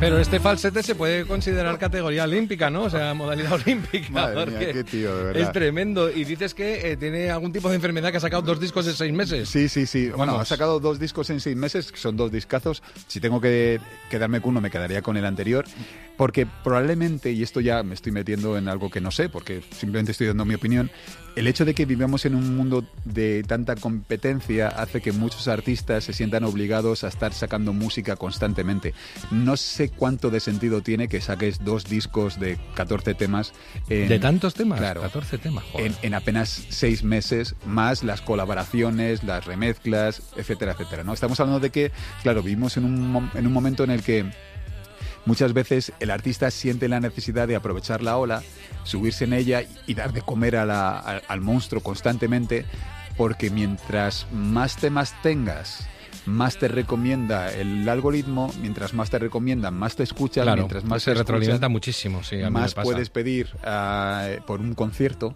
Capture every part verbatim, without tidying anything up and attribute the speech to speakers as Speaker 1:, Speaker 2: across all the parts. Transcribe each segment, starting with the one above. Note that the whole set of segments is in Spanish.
Speaker 1: Pero este falsete se puede considerar categoría olímpica, ¿no? O sea, modalidad olímpica.
Speaker 2: Madre mía, qué tío, de verdad.
Speaker 1: Es tremendo. Y dices que eh, tiene algún tipo de enfermedad, que ha sacado dos discos en seis meses.
Speaker 2: Sí, sí, sí. Bueno,
Speaker 1: Vamos.
Speaker 2: ha sacado dos discos en seis meses, que son dos discazos. Si tengo que quedarme con uno, me quedaría con el anterior. Porque probablemente, y esto ya me estoy metiendo en algo que no sé, porque simplemente estoy dando mi opinión, el hecho de que vivamos en un mundo de tanta competencia hace que muchos artistas se sientan obligados a estar sacando música constantemente. No sé cuánto de sentido tiene que saques dos discos de catorce temas. En,
Speaker 1: ¿De tantos temas?
Speaker 2: Claro.
Speaker 1: catorce temas, joder.
Speaker 2: En, en apenas seis meses, más las colaboraciones, las remezclas, etcétera, etcétera, ¿no? Estamos hablando de que, claro, vivimos en un, en un momento en el que muchas veces el artista siente la necesidad de aprovechar la ola, subirse en ella y dar de comer a la, a, al monstruo constantemente, porque mientras más temas tengas, más te recomienda el algoritmo, mientras más te recomiendan, más te escuchan,
Speaker 1: Claro,
Speaker 2: mientras más
Speaker 1: se
Speaker 2: te
Speaker 1: retroalimenta
Speaker 2: escuchan,
Speaker 1: muchísimo, sí, a mí
Speaker 2: más
Speaker 1: me pasa.
Speaker 2: puedes pedir uh, por un concierto.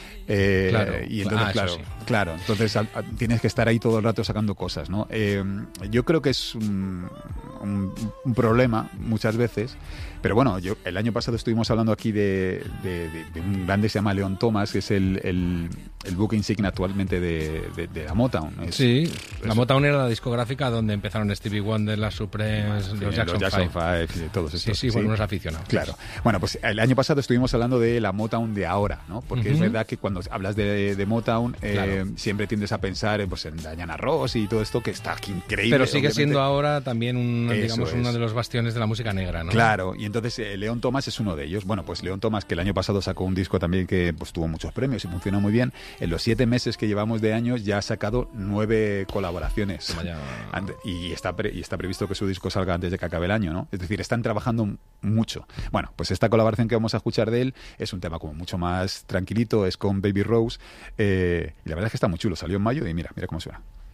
Speaker 2: Eh,
Speaker 1: Claro.
Speaker 2: y entonces,
Speaker 1: Ah,
Speaker 2: claro,
Speaker 1: sí.
Speaker 2: claro, entonces a, a, tienes que estar ahí todo el rato sacando cosas, ¿no? Eh, yo creo que es un, un, un problema muchas veces, pero bueno, yo el año pasado estuvimos hablando aquí de, de, de, de un grande que se llama Leon Thomas, que es el, el, el buque insignia actualmente de, de, de la Motown. Es,
Speaker 1: Sí,
Speaker 2: es,
Speaker 1: la Motown era la discográfica donde empezaron Stevie Wonder, las Supremes,
Speaker 2: sí,
Speaker 1: los Jackson,
Speaker 2: los Jackson
Speaker 1: Five.
Speaker 2: Five, todos estos.
Speaker 1: Sí, sí, bueno, unos aficionados.
Speaker 2: Claro. Bueno, pues el año pasado estuvimos hablando de la Motown de ahora, ¿no? Porque uh-huh. es verdad que cuando hablas de, de Motown, eh, claro. siempre tiendes a pensar eh, pues, en Diana Ross y todo esto, que está increíble.
Speaker 1: Pero sigue
Speaker 2: obviamente.
Speaker 1: siendo ahora también un, digamos,
Speaker 2: es.
Speaker 1: uno de los bastiones de la música negra, ¿no?
Speaker 2: Claro, y entonces eh, Leon Thomas es uno de ellos. Bueno, pues Leon Thomas, que el año pasado sacó un disco también que pues, tuvo muchos premios y funcionó muy bien. En los siete meses que llevamos de años ya ha sacado nueve colaboraciones.
Speaker 1: Vaya.
Speaker 2: Y está, pre- y está previsto que su disco salga antes de que acabe el año, ¿no? Es decir, están trabajando mucho. Bueno, pues esta colaboración que vamos a escuchar de él es un tema como mucho más tranquilito, es con Baby Rose, eh, y la verdad es que está muy chulo. Salió en mayo y mira, mira cómo suena.